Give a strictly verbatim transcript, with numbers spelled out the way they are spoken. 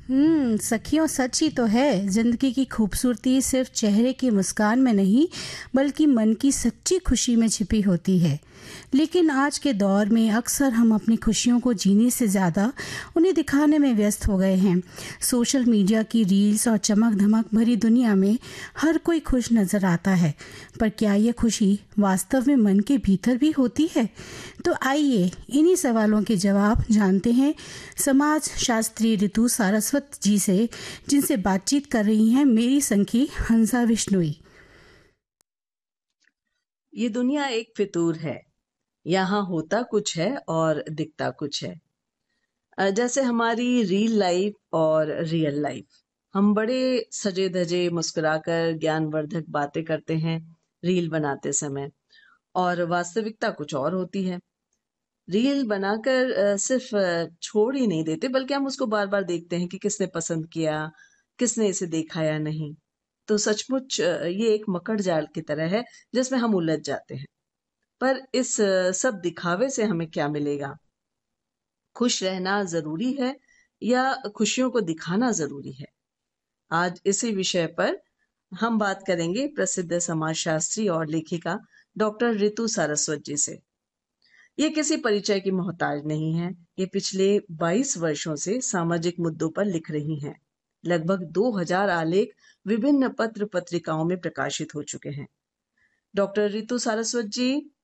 हम्म सखियों, सच ही तो है। जिंदगी की खूबसूरती सिर्फ चेहरे की मुस्कान में नहीं, बल्कि मन की सच्ची खुशी में छिपी होती है। लेकिन आज के दौर में अक्सर हम अपनी खुशियों को जीने से ज़्यादा उन्हें दिखाने में व्यस्त हो गए हैं। सोशल मीडिया की रील्स और चमक धमक भरी दुनिया में हर कोई खुश नज़र आता है, पर क्या ये खुशी वास्तव में मन के भीतर भी होती है? तो आइए इन्हीं सवालों के जवाब जानते हैं समाज शास्त्री ऋतु सारस्वत जी से, जिनसे बातचीत कर रही हैं मेरी संगी हंसा विश्नोई। ये दुनिया एक फितूर है। यहाँ होता कुछ है और दिखता कुछ है। अ, जैसे हमारी रील लाइफ और रियल लाइफ। हम बड़े सजे धजे मुस्कुराकर ज्ञानवर्धक बातें करते हैं रील बनाते समय, और वास्तविकता कुछ और होती है। रील बनाकर अ, सिर्फ अ, छोड़ ही नहीं देते, बल्कि हम उसको बार बार देखते हैं कि किसने पसंद किया, किसने इसे देखा या नहीं। तो सचमुच अ, ये एक मकड़ जाल की तरह है जिसमें हम उलझ जाते हैं। पर इस अ, सब दिखावे से हमें क्या मिलेगा? खुश रहना जरूरी है या खुशियों को दिखाना जरूरी है? आज इसी विषय पर हम बात करेंगे प्रसिद्ध समाजशास्त्री और लेखिका डॉक्टर ऋतु सारस्वत जी से। ये किसी परिचय की मोहताज नहीं है। ये पिछले बाईस वर्षों से सामाजिक मुद्दों पर लिख रही हैं। लगभग दो हज़ार आलेख विभिन्न पत्र पत्रिकाओं में प्रकाशित हो चुके हैं। डॉक्टर ऋतु सारस्वत जी,